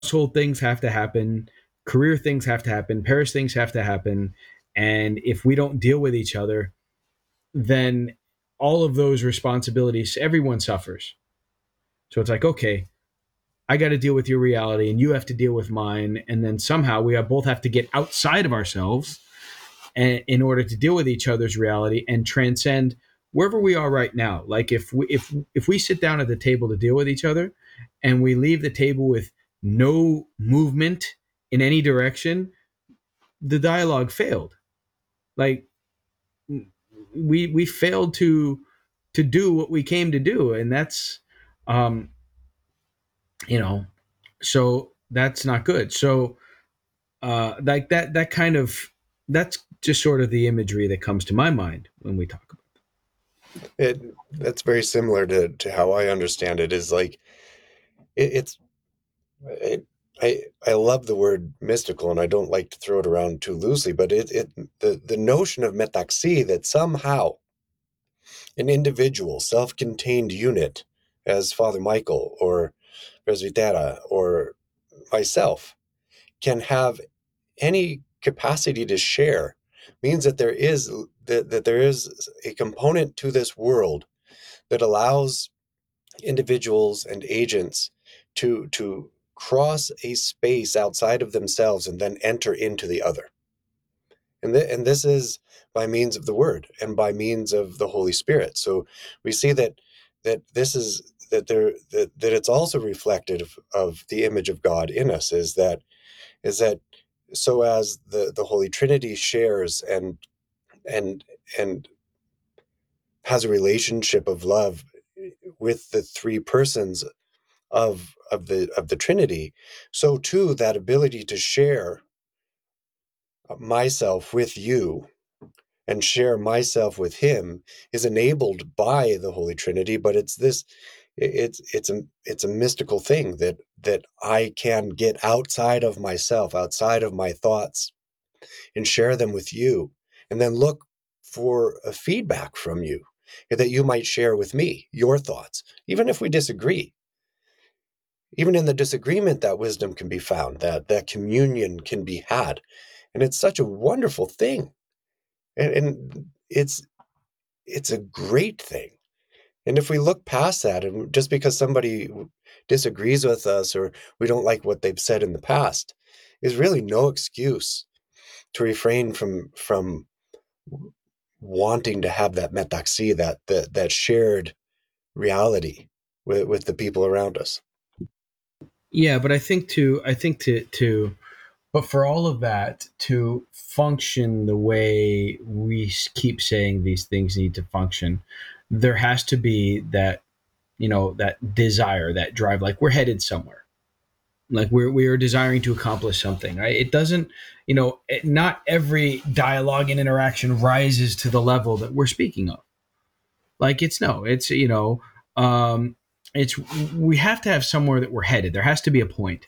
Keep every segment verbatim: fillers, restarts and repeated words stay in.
household things have to happen, career things have to happen, parish things have to happen. And if we don't deal with each other, then all of those responsibilities, everyone suffers. So it's like, okay, I got to deal with your reality and you have to deal with mine. And then somehow we both have to get outside of ourselves and, in order to deal with each other's reality and transcend wherever we are right now. Like if we, if, if we sit down at the table to deal with each other and we leave the table with no movement in any direction, the dialogue failed. Like we, we failed to, to do what we came to do. And that's, um, you know, so that's not good. So, uh, like that, that kind of, that's just sort of the imagery that comes to my mind when we talk about It that's very similar to to how I understand it. Is like it, it's it, I I love the word mystical, and I don't like to throw it around too loosely. But it it the the notion of metaxi, that somehow an individual, self-contained unit, as Father Michael or Presbytera or myself, can have any capacity to share, means that there is that, that there is a component to this world that allows individuals and agents to to cross a space outside of themselves and then enter into the other. And, th- and this is by means of the word and by means of the Holy Spirit. So we see that that this is that there that, that it's also reflective of the image of God in us, is that is that so as the the Holy Trinity shares and and and has a relationship of love with the three persons of of the of the Trinity, so too that ability to share myself with you and share myself with him is enabled by the Holy Trinity. But it's this it's it's a it's a mystical thing that that I can get outside of myself, outside of my thoughts, and share them with you, and then look for a feedback from you that you might share with me your thoughts, even if we disagree. Even in the disagreement, that wisdom can be found, that that communion can be had. And it's such a wonderful thing. And, and it's it's a great thing. And if we look past that, and just because somebody disagrees with us or we don't like what they've said in the past, is really no excuse to refrain from from wanting to have that metaxi, that that, that shared reality with, with the people around us. it. Yeah, but I think to I think to to but for all of that to function the way we keep saying these things need to function, there has to be that, you know, that desire, that drive, like we're headed somewhere, like we're we are desiring to accomplish something, right? It doesn't, you know, it, not every dialogue and interaction rises to the level that we're speaking of. Like it's no, it's, you know, um, it's we have to have somewhere that we're headed. There has to be a point.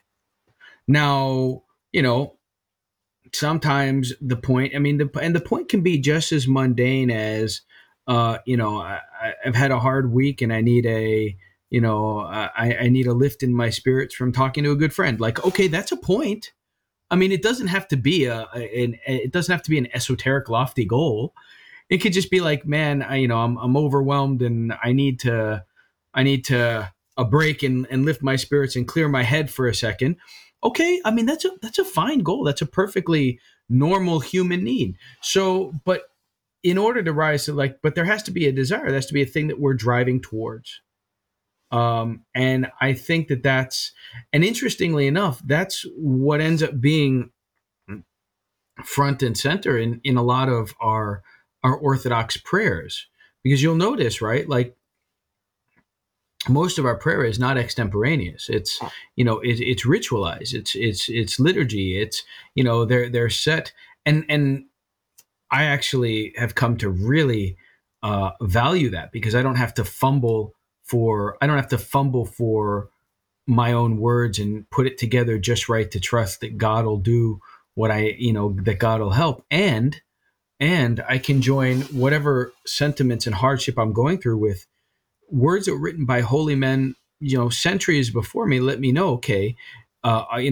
Now, you know, sometimes the point, I mean, the and the point can be just as mundane as, uh, you know, I, I've had a hard week and I need a, you know, I, I need a lift in my spirits from talking to a good friend. Like, okay, that's a point. I mean, it doesn't have to be a, a an, it doesn't have to be an esoteric, lofty goal. It could just be like, man, I, you know, I'm I'm overwhelmed and I need to, I need to a break and, and lift my spirits and clear my head for a second. Okay, I mean that's a that's a fine goal. That's a perfectly normal human need. So, but in order to rise to like, but there has to be a desire. There has to be a thing that we're driving towards. Um, and I think that that's, and interestingly enough, that's what ends up being front and center in in a lot of our our Orthodox prayers, because you'll notice, right, like most of our prayer is not extemporaneous. It's, you know, it, it's ritualized. It's it's it's liturgy. It's, you know, they're they're set, and and I actually have come to really uh, value that, because I don't have to fumble for I don't have to fumble for my own words and put it together just right to trust that God will do what I, you know, that God will help. And and I can join whatever sentiments and hardship I'm going through with words that were written by holy men, you know, centuries before me. Let me know, okay, uh,